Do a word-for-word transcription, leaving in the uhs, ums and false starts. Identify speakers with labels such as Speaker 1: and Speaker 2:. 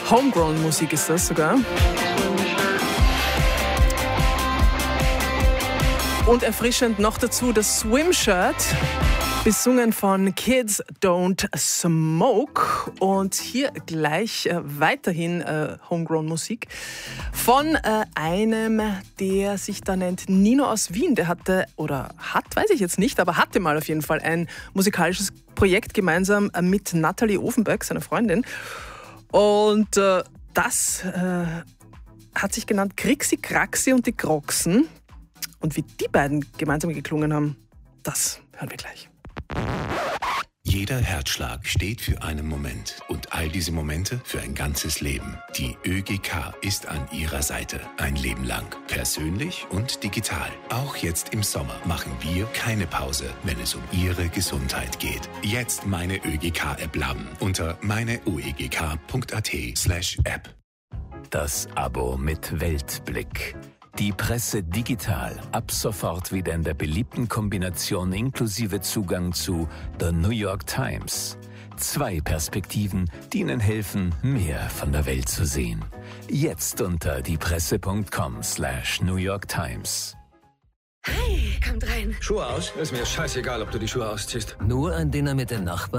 Speaker 1: Homegrown-Musik ist das sogar. Und erfrischend noch dazu das Swim-Shirt, besungen von Kids Don't Smoke. Und hier gleich äh, weiterhin äh, Homegrown-Musik von äh, einem, der sich da nennt Nino aus Wien. Der hatte, oder hat, weiß ich jetzt nicht, aber hatte mal auf jeden Fall ein musikalisches Projekt gemeinsam äh, mit Natalie Ofenberg, seiner Freundin. Und äh, das äh, hat sich genannt Krixi Kraxi und die Kroxen. Und wie die beiden gemeinsam geklungen haben, das hören wir gleich.
Speaker 2: Jeder Herzschlag steht für einen Moment und all diese Momente für ein ganzes Leben. Die ÖGK ist an Ihrer Seite, ein Leben lang. Persönlich und digital. Auch jetzt im Sommer machen wir keine Pause, wenn es um Ihre Gesundheit geht. Jetzt meine ÖGK-App laden unter meineuegk.at slash App.
Speaker 3: Das Abo mit Weltblick. Die Presse digital, ab sofort wieder in der beliebten Kombination inklusive Zugang zu The New York Times. Zwei Perspektiven, die Ihnen helfen, mehr von der Welt zu sehen. Jetzt unter diepresse.com slash New York Times.
Speaker 4: Hi, kommt rein.
Speaker 5: Schuhe aus? Ist mir scheißegal, ob du die Schuhe ausziehst.
Speaker 6: Nur ein Dinner mit den Nachbarn?